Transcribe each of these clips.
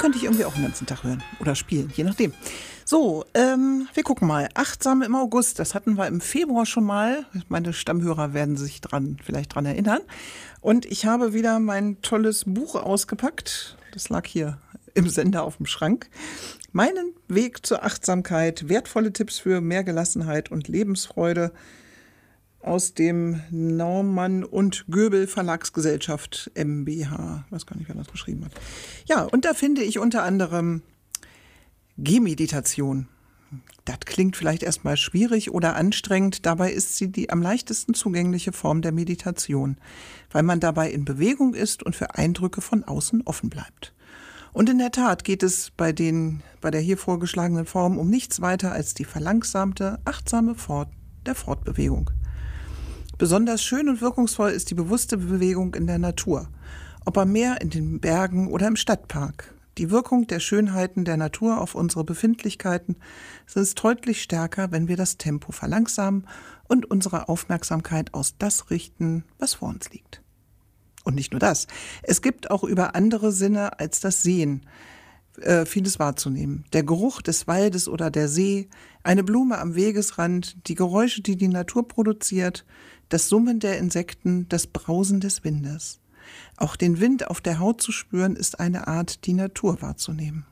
könnte ich irgendwie auch den ganzen Tag hören oder spielen, je nachdem. So, wir gucken mal. Achtsam im August, das hatten wir im Februar schon mal. Meine Stammhörer werden sich vielleicht dran erinnern. Und ich habe wieder mein tolles Buch ausgepackt. Das lag hier im Sender auf dem Schrank. Meinen Weg zur Achtsamkeit, wertvolle Tipps für mehr Gelassenheit und Lebensfreude aus dem Naumann und Göbel Verlagsgesellschaft MBH. Ich weiß gar nicht, wer das geschrieben hat. Ja, und da finde ich unter anderem Gehmeditation. Das klingt vielleicht erstmal schwierig oder anstrengend. Dabei ist sie die am leichtesten zugängliche Form der Meditation, weil man dabei in Bewegung ist und für Eindrücke von außen offen bleibt. Und in der Tat geht es bei der hier vorgeschlagenen Form um nichts weiter als die verlangsamte, achtsame der Fortbewegung. Besonders schön und wirkungsvoll ist die bewusste Bewegung in der Natur, ob am Meer, in den Bergen oder im Stadtpark. Die Wirkung der Schönheiten der Natur auf unsere Befindlichkeiten ist deutlich stärker, wenn wir das Tempo verlangsamen und unsere Aufmerksamkeit auf das richten, was vor uns liegt. Und nicht nur das, es gibt auch über andere Sinne als das Sehen vieles wahrzunehmen. Der Geruch des Waldes oder der See, eine Blume am Wegesrand, die Geräusche, die die Natur produziert, das Summen der Insekten, das Brausen des Windes. Auch den Wind auf der Haut zu spüren, ist eine Art, die Natur wahrzunehmen.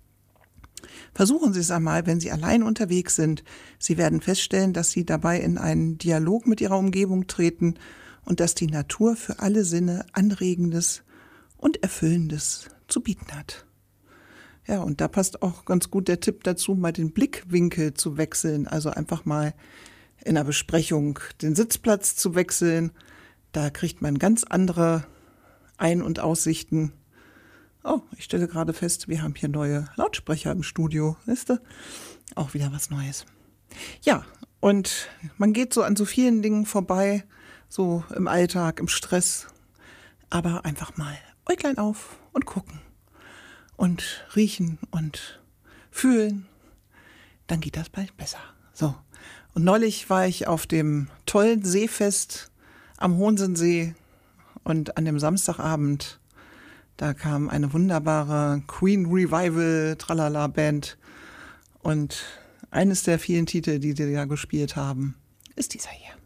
Versuchen Sie es einmal, wenn Sie allein unterwegs sind. Sie werden feststellen, dass Sie dabei in einen Dialog mit Ihrer Umgebung treten und dass die Natur für alle Sinne Anregendes und Erfüllendes zu bieten hat. Ja, und da passt auch ganz gut der Tipp dazu, mal den Blickwinkel zu wechseln. Also einfach mal in einer Besprechung den Sitzplatz zu wechseln. Da kriegt man ganz andere Ein- und Aussichten. Oh, ich stelle gerade fest, wir haben hier neue Lautsprecher im Studio. Weißt du? Auch wieder was Neues. Ja, und man geht so an so vielen Dingen vorbei, so im Alltag, im Stress. Aber einfach mal Äuglein auf und gucken. Und riechen und fühlen, dann geht das bald besser. So. Und neulich war ich auf dem tollen Seefest am Hohensensee und an dem Samstagabend, da kam eine wunderbare Queen Revival Tralala Band und eines der vielen Titel, die da gespielt haben, ist dieser hier.